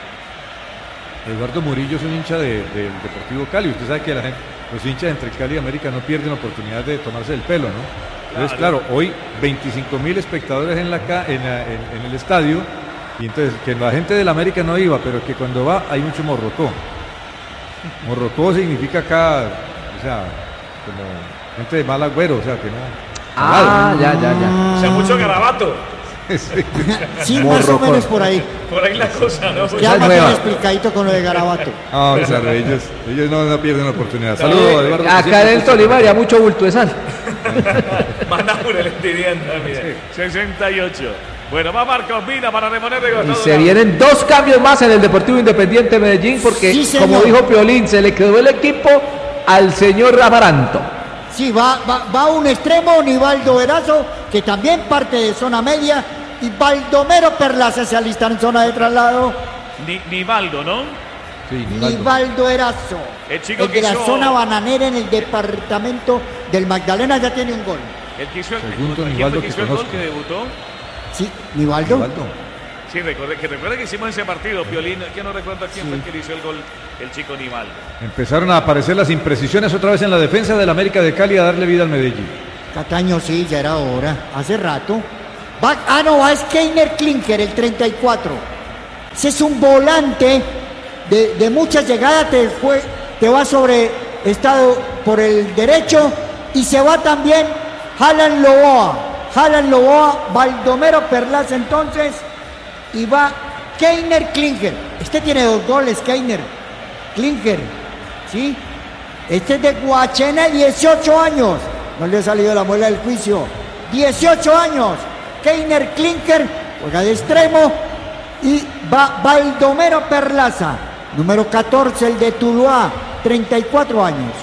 Eduardo Murillo es un hincha de, de, del Deportivo Cali. Usted sabe que la gente, los hinchas entre Cali y América no pierden la oportunidad de tomarse el pelo, ¿no? Entonces, claro, hoy veinticinco mil espectadores en, la, en, la, en, en el estadio, y entonces que la gente del América no iba, pero que cuando va hay mucho morrocó. Morrocó significa acá, o sea, como gente de mal agüero, o sea, que no... Ah, ya, ya, ya. O sea, mucho garabato. Sí, sí más o menos por ahí. Por ahí la cosa, ¿no? Ya más bien explicadito con lo de garabato. Ah, o sea, ellos, ellos no, no pierden la oportunidad. Saludos, Eduardo. Acá en el Tolima ya mucho bulto de sal. Mandaure le entienden, mire. sesenta y ocho. Bueno, va Marcos Mina para reponer de Y se vienen dos cambios más en el Deportivo Independiente Medellín porque, sí, como dijo Piolín, se le quedó el equipo al señor Amaranto. Sí, va, va, va un extremo, Nivaldo Erazo, que también parte de zona media, y Baldomero Perlaza se alista en zona de traslado. Ni, Nivaldo, ¿no? Sí, Nivaldo. Nivaldo Erazo, el, chico el que de la hizo... zona bananera en el departamento del Magdalena, ya tiene un gol. El que hizo el, Segundo ¿quién Nivaldo fue que que hizo el gol conozco. que debutó? Sí, Nivaldo. Nivaldo. Sí, recuerde que recuerda que hicimos ese partido, Piolín, que no recuerdo quién sí. fue el que le hizo el gol, el chico Nivaldo. Empezaron a aparecer las imprecisiones otra vez en la defensa del América de Cali a darle vida al Medellín. Cataño, sí, ya era hora, hace rato. Va, ah, no, va Skeiner Klinker, el treinta y cuatro. Ese es un volante de, de muchas llegadas, te, fue, te va sobre estado por el derecho y se va también Jalan Loboa. Jalan Loboa, Baldomero Perlaza entonces, y va Keiner Klinker. Este tiene dos goles, Keiner Klinker, ¿sí? Este es de Guachena, dieciocho años. No le ha salido la muela del juicio. dieciocho años. Keiner Klinker juega de extremo y va Baldomero Perlaza, número catorce, el de Tuluá, treinta y cuatro años.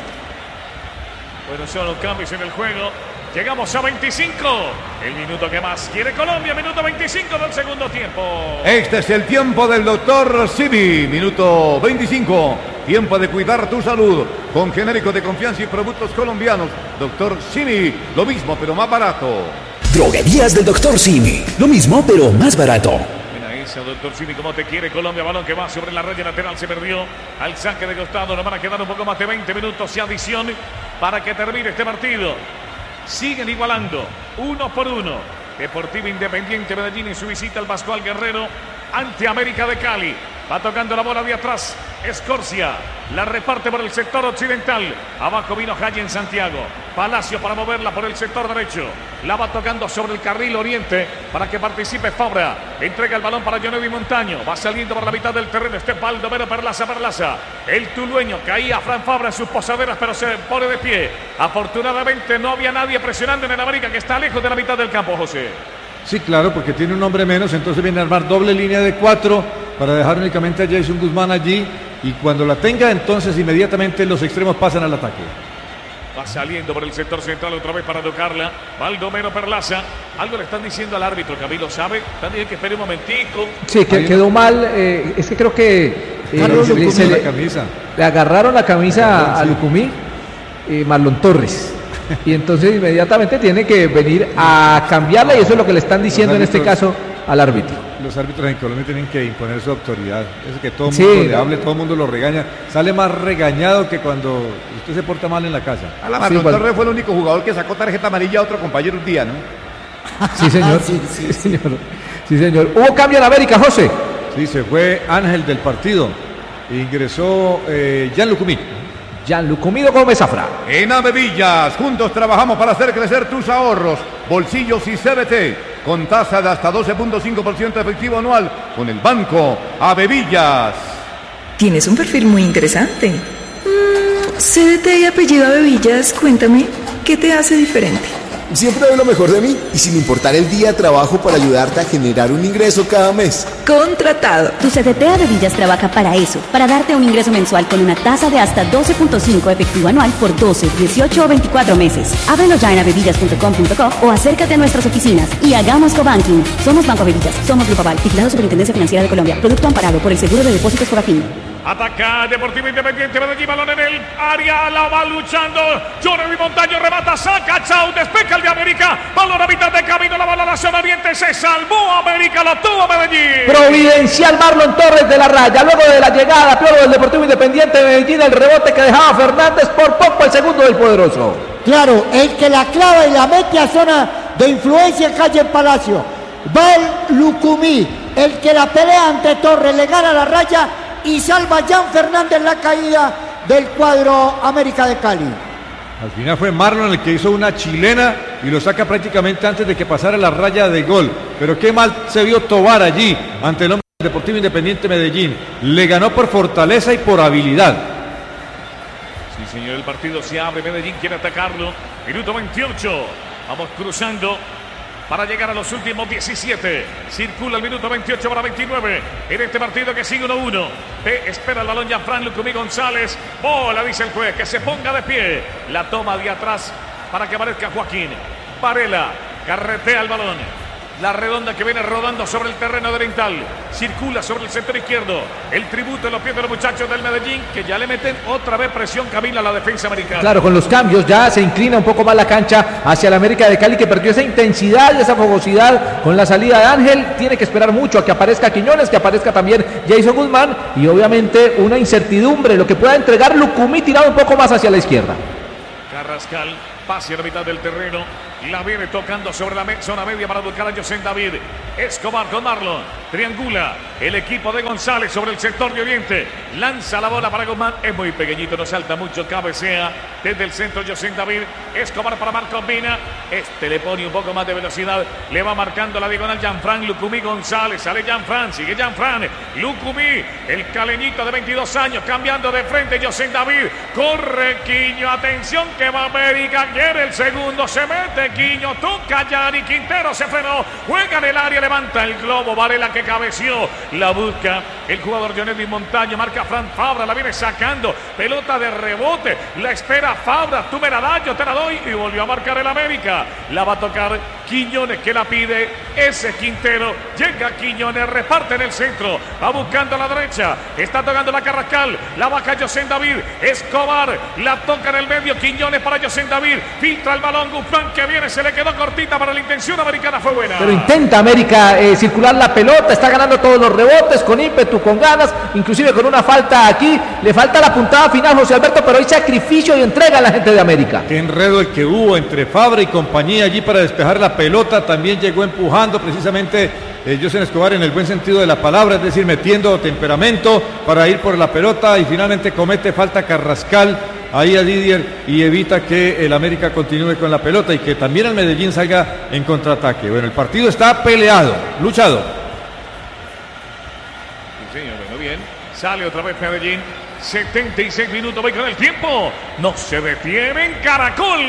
Bueno, son los cambios en el juego. Llegamos a veinticinco. El minuto que más quiere Colombia. Minuto veinticinco del segundo tiempo. Este es el tiempo del doctor Simi. Minuto veinticinco. Tiempo de cuidar tu salud. Con genérico de confianza y productos colombianos. doctor Simi. Lo mismo, pero más barato. Droguerías del doctor Simi. Lo mismo, pero más barato. Mira esa, doctor Simi, como te quiere Colombia. Balón que va sobre la raya lateral. Se perdió al saque de costado. Nos van a quedar un poco más de veinte minutos y adición para que termine este partido. Siguen igualando, uno por uno. Deportivo Independiente Medellín en su visita al Pascual Guerrero ante América de Cali. Va tocando la bola de atrás Escorcia la reparte por el sector occidental. Abajo vino Jaya en Santiago. Palacio para moverla por el sector derecho. La va tocando sobre el carril oriente para que participe Fabra. Entrega el balón para Jonedi Montaño. Va saliendo por la mitad del terreno. Este Baldomero Perlaza, Perlaza. El tulueño caía Fran Fabra en sus posaderas, pero se pone de pie. Afortunadamente no había nadie presionando en el América, que está lejos de la mitad del campo, José. Sí, claro, porque tiene un hombre menos, entonces viene a armar doble línea de cuatro para dejar únicamente a Jason Guzmán allí, y cuando la tenga, entonces inmediatamente los extremos pasan al ataque. Va saliendo por el sector central otra vez para tocarla. Baldomero Perlaza. Algo le están diciendo al árbitro, Camilo, ¿sabe? También que espere un momentico. Sí, que quedó mal. Eh, es que creo que eh, Carlos se, Lucumí, se la le, camisa. le agarraron la camisa sí. a Lucumí, eh, Marlon Torres. Y entonces inmediatamente tiene que venir a cambiarla, y eso es lo que le están diciendo en este caso al árbitro. Los árbitros en Colombia tienen que imponer su autoridad. Es que todo el Sí, mundo le no. hable, todo el mundo lo regaña. Sale más regañado que cuando usted se porta mal en la casa. A la Marlon Sí, cuando- Torres fue el único jugador que sacó tarjeta amarilla a otro compañero un día, ¿no? Sí, señor. Sí, sí, señor. Sí, señor. Hubo cambio en América, José. Sí, se fue Ángel del partido. Ingresó eh, Jan Lucumí. Gianlucomido Gómez Zafra. En Avevillas, juntos trabajamos para hacer crecer tus ahorros, bolsillos y C B T, con tasa de hasta doce punto cinco por ciento efectivo anual, con el banco Avevillas. Tienes un perfil muy interesante. Mm, C D T y apellido Avevillas, cuéntame, ¿qué te hace diferente? Siempre doy lo mejor de mí y sin importar el día trabajo para ayudarte a generar un ingreso cada mes. Contratado. Tu C D T Avevillas trabaja para eso, para darte un ingreso mensual con una tasa de hasta doce punto cinco efectivo anual por doce, dieciocho o veinticuatro meses. Ábrelo ya en avevillas punto com punto co o acércate a nuestras oficinas y hagamos cobanking. Somos Banco Avevillas, somos Grupo Aval, vigilado Superintendencia Financiera de Colombia. Producto amparado por el Seguro de Depósitos Fogafín. Ataca Deportivo Independiente Medellín, balón en el área, la va luchando. Jonedi Montaño remata, saca, chau, despeja el de América. Balón a mitad de camino, la bala a la zona oriente, se salvó América, la tuvo Medellín. Providencial Marlon Torres de la raya. Luego de la llegada, Piolo del Deportivo Independiente de Medellín, el rebote que dejaba Fernández, por poco el segundo del poderoso. Claro, el que la clava y la mete a zona de influencia calle en Palacio. Va el Lucumí, el que la pelea ante Torres, le gana la raya y salva a Jan Fernández la caída del cuadro América de Cali. Al final fue Marlon el que hizo una chilena y lo saca prácticamente antes de que pasara la raya de gol. Pero qué mal se vio Tobar allí ante el hombre del Deportivo Independiente Medellín. Le ganó por fortaleza y por habilidad. Sí, señor, el partido se abre, Medellín quiere atacarlo. Minuto veintiocho, vamos cruzando para llegar a los últimos diecisiete. Circula el minuto veintiocho para veintinueve en este partido que sigue uno uno. Ve, espera el balón Jean-Fran Lucumí González. Bola, dice el juez, que se ponga de pie. La toma de atrás para que aparezca Joaquín Varela. Carretea el balón. La redonda que viene rodando sobre el terreno oriental. Circula sobre el sector izquierdo. El tributo en los pies de los muchachos del Medellín, que ya le meten otra vez presión, Camila, a la defensa americana. Claro, con los cambios ya se inclina un poco más la cancha hacia el América de Cali, que perdió esa intensidad y esa fogosidad con la salida de Ángel. Tiene que esperar mucho a que aparezca Quiñones, que aparezca también Jason Guzmán, y obviamente una incertidumbre, lo que pueda entregar Lucumí tirado un poco más hacia la izquierda. Carrascal, pase a la mitad del terreno. La viene tocando sobre la me zona media para buscar a José David. Escobar con Marlon. Triangula el equipo de González sobre el sector de Oriente. Lanza la bola para Guzmán. Es muy pequeñito, no salta mucho. Cabecea desde el centro José David. Escobar para Marcos Mina. Este le pone un poco más de velocidad. Le va marcando la diagonal Jean-Fran Lucumí González. Sale Jean-Fran, sigue Jean-Fran. Lucumí, el caleñito de veintidós años, cambiando de frente José David. Corre Quiño, atención que va América. Quiere el segundo, se mete Quiño, toca Yari, Quintero se frenó, juega en el área, levanta el globo, Varela que cabeció, la busca el jugador Jonedi Montaño, marca Fran Fabra, la viene sacando, pelota de rebote, la espera Fabra, tú me la das, yo te la doy, y volvió a marcar el América, la va a tocar Quiñones que la pide, ese Quintero, llega Quiñones, reparte en el centro, va buscando a la derecha, está tocando la Carrascal, la baja José David, Escobar, la toca en el medio, Quiñones para José David, filtra el balón, Guzmán que viene, se le quedó cortita, para la intención americana fue buena. Pero intenta América eh, circular la pelota, está ganando todos los rebotes, con ímpetu, con ganas, inclusive con una falta aquí, le falta la puntada final José Alberto, pero hay sacrificio y entrega a la gente de América. Qué enredo el que hubo entre Fabra y compañía allí para despejar la pelota, también llegó empujando precisamente eh, José Escobar en el buen sentido de la palabra, es decir, metiendo temperamento para ir por la pelota y finalmente comete falta Carrascal ahí a Didier y evita que el América continúe con la pelota y que también el Medellín salga en contraataque. Bueno, el partido está peleado, luchado. Sí, señor, bueno, bien. Sale otra vez Medellín. setenta y seis minutos, voy con el tiempo. No se detiene en Caracol.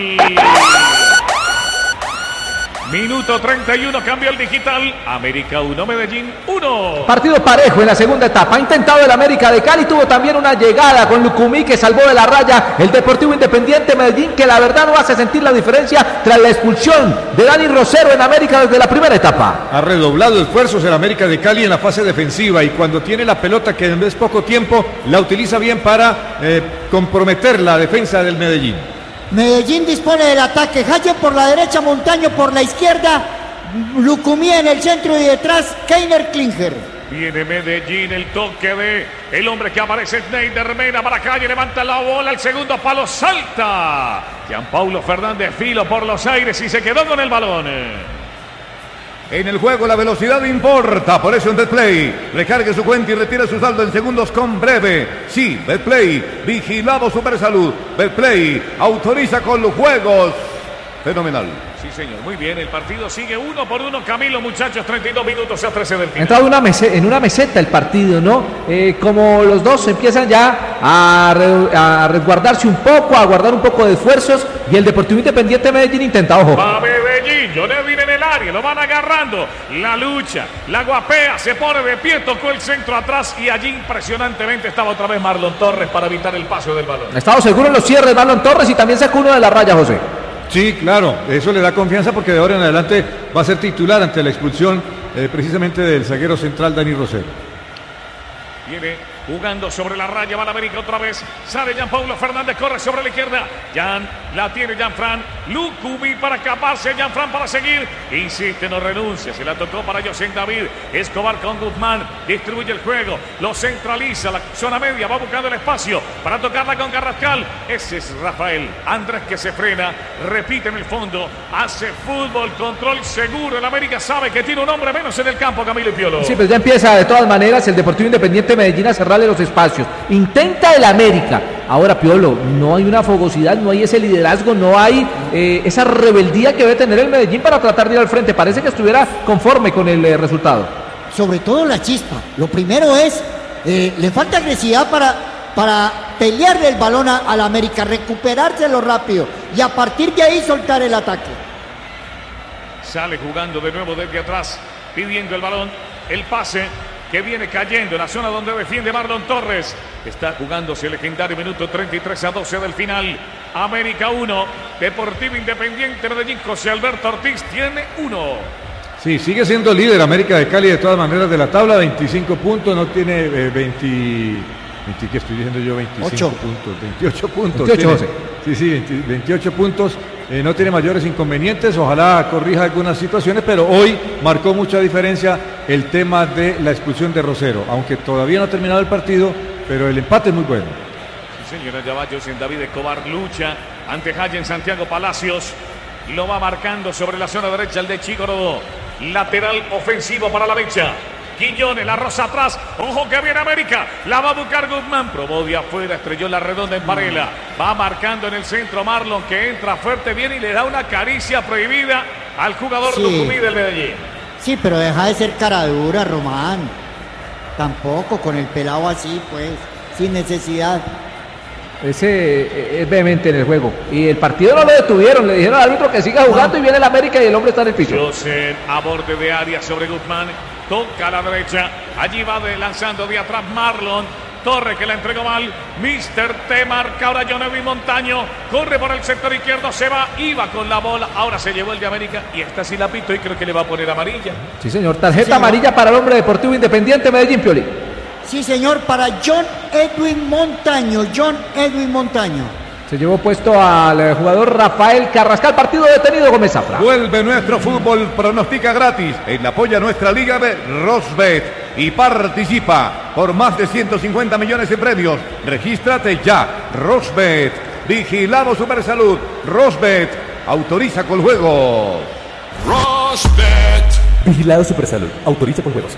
Minuto treinta y uno, cambio el digital. América uno, Medellín uno. Partido parejo en la segunda etapa. Ha intentado el América de Cali. Tuvo también una llegada con Lucumí que salvó de la raya el Deportivo Independiente Medellín, que la verdad no hace sentir la diferencia tras la expulsión de Dani Rosero en América desde la primera etapa. Ha redoblado esfuerzos el América de Cali en la fase defensiva y cuando tiene la pelota, que en vez poco tiempo, la utiliza bien para eh, comprometer la defensa del Medellín. Medellín dispone del ataque. Hayen por la derecha, Montaño por la izquierda, Lucumí en el centro y detrás Keiner Klinger. Viene Medellín, el toque de el hombre que aparece, Schneider Mena para calle, levanta la bola, el segundo palo, salta. Gianpaulo Fernández, filo por los aires y se quedó con el balón. En el juego la velocidad importa, por eso en Betplay recargue su cuenta y retire su saldo en segundos con Breve. Sí, Betplay, vigilado Supersalud. Betplay autoriza con los juegos. Fenomenal. Sí, señor, muy bien, el partido sigue uno por uno. Camilo, muchachos, treinta y dos minutos a trece del final. Ha entrado una mese- en una meseta el partido, ¿no? Eh, como los dos empiezan ya a, re- a resguardarse un poco, a guardar un poco de esfuerzos, y el Deportivo Independiente Medellín intenta, ojo. Va Medellín, Jonevin en el área, lo van agarrando, la lucha, la guapea, se pone de pie, tocó el centro atrás y allí impresionantemente estaba otra vez Marlon Torres para evitar el paso del balón. Ha estado seguro en los cierres Marlon Torres y también sacó uno de la raya, José. Sí, claro, eso le da confianza porque de ahora en adelante va a ser titular ante la expulsión eh, precisamente del zaguero central Dani Rosero. Viene jugando sobre la raya, va la América otra vez, sale Gianpaulo Fernández, corre sobre la izquierda, Jan, la tiene Gianfran, Lucumí para escaparse, Gianfran para seguir, insiste, no renuncia, se la tocó para José David, Escobar con Guzmán, distribuye el juego, lo centraliza, la zona media, va buscando el espacio para tocarla con Carrascal, ese es Rafael Andrés que se frena, repite en el fondo, hace fútbol, control seguro, el América sabe que tiene un hombre menos en el campo, Camilo y Piolo. Sí, pues ya empieza de todas maneras el Deportivo Independiente Medellín a cerrarle los espacios. Intenta el América. Ahora, Piolo, no hay una fogosidad, no hay ese liderazgo, no hay eh, esa rebeldía que debe tener el Medellín para tratar de ir al frente. Parece que estuviera conforme con el eh, resultado. Sobre todo la chispa. Lo primero es, eh, le falta agresividad para, para pelearle el balón a, a la América, recuperárselo rápido y a partir de ahí soltar el ataque. Sale jugando de nuevo desde atrás, pidiendo el balón, el pase que viene cayendo en la zona donde defiende Marlon Torres. Está jugándose el legendario minuto treinta y tres a doce del final. América uno, Deportivo Independiente Medellín. José Alberto Ortiz tiene uno. Sí, sigue siendo líder América de Cali de todas maneras de la tabla, veinticinco puntos, no tiene eh, veinte, veinte, ¿qué estoy diciendo yo? veinticinco Ocho. puntos, veintiocho puntos. veintiocho, tiene, sí, sí, veinte, veintiocho puntos, eh, no tiene mayores inconvenientes, ojalá corrija algunas situaciones, pero hoy marcó mucha diferencia el tema de la expulsión de Rosero, aunque todavía no ha terminado el partido, pero el empate es muy bueno. Sí, señora, ya va José David Escobar, lucha ante Hayen Santiago Palacios, lo va marcando sobre la zona derecha el de Chico Rodó. Lateral ofensivo para la derecha. Quiñones, la rosa atrás. Ojo que viene América. La va a buscar Guzmán. Probó de afuera, estrelló la redonda en Varela. Va marcando en el centro Marlon, que entra fuerte bien y le da una caricia prohibida al jugador Sí. Lucumí del Medellín. Sí, pero deja de ser cara dura, Román. Tampoco con el pelado así, pues, sin necesidad. Ese es vehemente en el juego. Y el partido no lo detuvieron, le dijeron al árbitro que siga jugando y viene el América y el hombre está en el piso. José a borde de área sobre Guzmán. Toca a la derecha. Allí va de, lanzando de atrás Marlon. Torre que la entregó mal. mister T marca ahora Jonevin Montaño. Corre por el sector izquierdo. Se va. Iba con la bola. Ahora se llevó el de América. Y esta sí la pito y creo que le va a poner amarilla. Sí, señor. Tarjeta Sí, señor. amarilla para el hombre Deportivo Independiente Medellín, Pioli. Sí, señor, para John Edwin Montaño. John Edwin Montaño. Se llevó puesto al eh, jugador Rafael Carrascal. Partido detenido, Gómez Zafra. Vuelve nuestro fútbol, pronostica gratis. En la apoya nuestra Liga B, Rosbet. Y participa por más de ciento cincuenta millones de premios. Regístrate ya. Rosbet. Vigilado Supersalud. Rosbet. Autoriza con juegos. Rosbet. Vigilado Supersalud. Autoriza con juegos.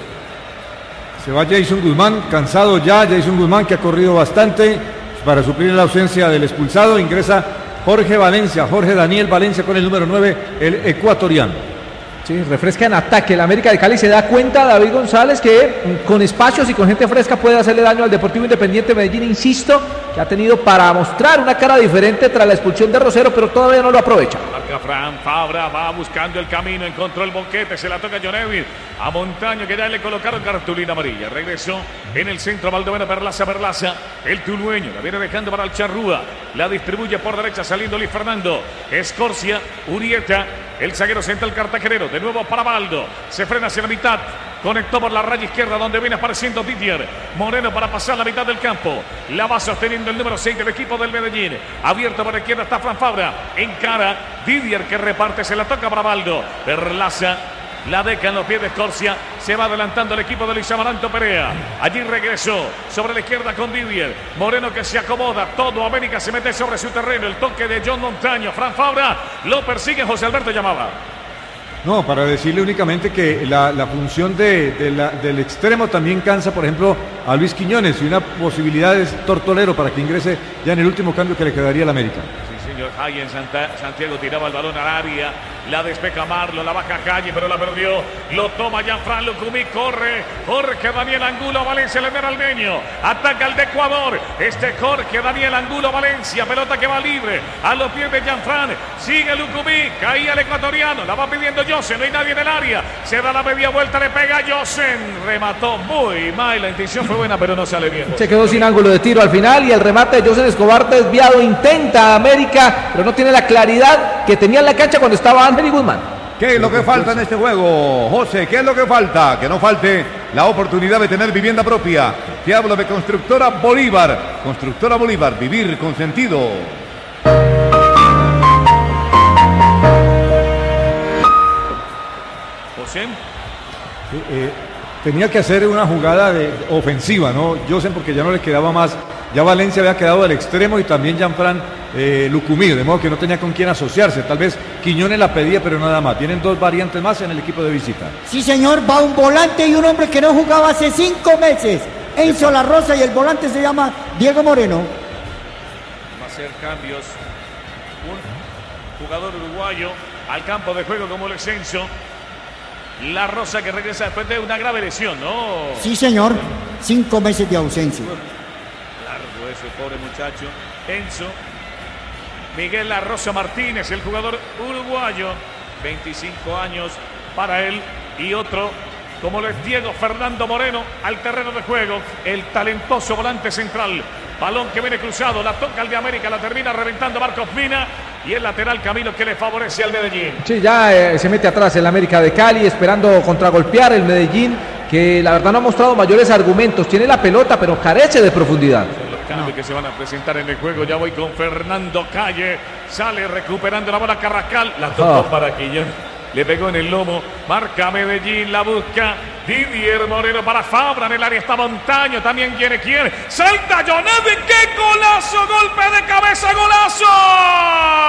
Se va Jason Guzmán, cansado ya. Jason Guzmán, que ha corrido bastante para suplir la ausencia del expulsado. Ingresa Jorge Valencia, Jorge Daniel Valencia con el número nueve, el ecuatoriano. Sí, refresca en ataque. El América de Cali se da cuenta, David González, que con espacios y con gente fresca puede hacerle daño al Deportivo Independiente Medellín. Insisto, que ha tenido para mostrar una cara diferente tras la expulsión de Rosero, pero todavía no lo aprovecha. Marca Fran Fabra, va buscando el camino, encontró el boquete, se la toca John Evil a Montaño, que ya le colocaron cartulina amarilla. Regresó en el centro Baldomero Perlaza, Perlaza, el tulueño, la viene dejando para el Charrúa, la distribuye por derecha, saliendo Luis Fernando, Escorcia, Urieta, el zaguero central cartagenero, de nuevo para Baldo, se frena hacia la mitad, conectó por la raya izquierda donde viene apareciendo Didier Moreno para pasar la mitad del campo, la va sosteniendo el número seis del equipo del Medellín, abierto por la izquierda está Fran Fabra, encara Didier que reparte, se la toca para Baldo, Perlaza, la deja en los pies de Escorcia, se va adelantando el equipo de Luis Amaranto Perea, allí regresó sobre la izquierda con Didier, Moreno que se acomoda, todo América se mete sobre su terreno, el toque de John Montaño, Fran Fabra, lo persigue José Alberto Llamaba. No, para decirle únicamente que la, la función de, de la, del extremo también cansa, por ejemplo, a Luis Quiñones, y una posibilidad es Tortolero para que ingrese ya en el último cambio que le quedaría al América. Sí, señor, Jay en Santa, Santiago tiraba el balón al área, la despeja Marlo, la baja Calle, pero la perdió, lo toma Gianfran Lucumí, corre, Jorge Daniel Angulo Valencia, el Almeño, ataca el de Ecuador, este Jorge Daniel Angulo Valencia, pelota que va libre, a los pies de Gianfran, sigue Lucumí, caía el ecuatoriano, la va pidiendo Josen, no hay nadie en el área, se da la media vuelta, le pega Josen, remató muy mal, la intención fue buena, pero no sale bien. Se quedó sin ángulo de tiro al final y el remate de Josen Escobar desviado, intenta América, pero no tiene la claridad que tenía en la cancha cuando estaba Ángel y Guzmán. ¿Qué es lo que falta en este juego, José? ¿Qué es lo que falta? Que no falte la oportunidad de tener vivienda propia. Te hablo de Constructora Bolívar. Constructora Bolívar, vivir con sentido. José. Sí, eh, tenía que hacer una jugada de, ofensiva, ¿no? Josen, porque ya no le quedaba más. Ya Valencia había quedado del extremo y también Gianfran eh, Lucumí, de modo que no tenía con quién asociarse. Tal vez Quiñones la pedía, pero nada más. Tienen dos variantes más en el equipo de visita. Sí, señor, va un volante y un hombre que no jugaba hace cinco meses. Enzo La Rosa, y el volante se llama Diego Moreno. Va a hacer cambios. Un jugador uruguayo al campo de juego como el Enzo. La Rosa que regresa después de una grave lesión, ¿no? Sí, señor. Cinco meses de ausencia. Largo ese pobre muchacho. Enzo. Miguel La Rosa Martínez, el jugador uruguayo. veinticinco años para él. Y otro, como lo es Diego Fernando Moreno, al terreno de juego. El talentoso volante central. Balón que viene cruzado, la toca el de América, la termina reventando Marcos Mina. Y el lateral Camilo que le favorece al Medellín. Sí, ya eh, se mete atrás el América de Cali, esperando contragolpear el Medellín, que la verdad no ha mostrado mayores argumentos. Tiene la pelota, pero carece de profundidad. Son los cambios no. que se van a presentar en el juego. Ya voy con Fernando Calle. Sale recuperando la bola Carrascal. La tocó oh. para Quillón. Le pegó en el lomo. Marca Medellín, la busca. Didier Moreno para Fabra. En el área está Montaño. También quiere quiere. Salta John Evans. ¡Qué golazo! Golpe de cabeza, golazo.